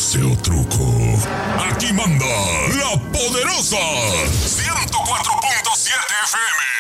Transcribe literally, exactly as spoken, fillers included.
pose o truco. Aquí manda la poderosa ciento cuatro punto siete F M.